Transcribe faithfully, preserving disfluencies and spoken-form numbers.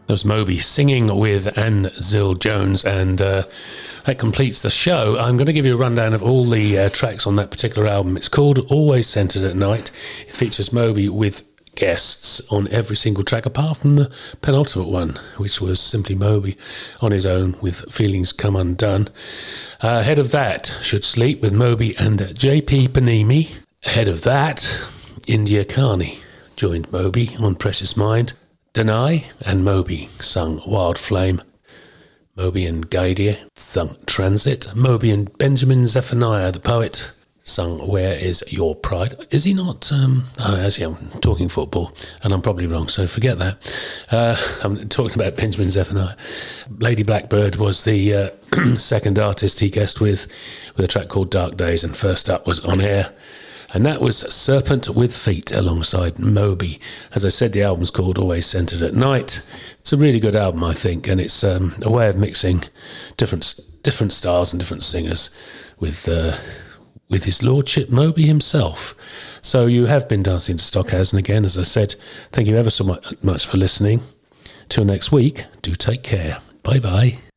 That was Moby singing with Anne Zill Jones, and uh, that completes the show. I'm going to give you a rundown of all the uh, tracks on that particular album. It's called Always Centered at Night. It features Moby with guests on every single track, apart from the penultimate one, which was simply Moby on his own with Feelings Come Undone. Uh, ahead of that, Should Sleep with Moby and J P Panimi. Ahead of that, India Carney joined Moby on Precious Mind. Deny and Moby sung Wild Flame. Moby and Gaidia sung Transit. Moby and Benjamin Zephaniah, the poet, sung Where Is Your Pride? Is he not... Um, oh, actually, I'm talking football, and I'm probably wrong, so forget that. Uh, I'm talking about Benjamin Zephaniah. Lady Blackbird was the uh, second artist he guessed with, with a track called Dark Days, and first up was On Air. And that was Serpent with Feet alongside Moby. As I said, the album's called Always Centered at Night. It's a really good album, I think, and it's um, a way of mixing different different styles and different singers with uh, with his lordship Moby himself. So you have been dancing to Stockhausen again. As I said, thank you ever so much for listening. Till next week, do take care. Bye-bye.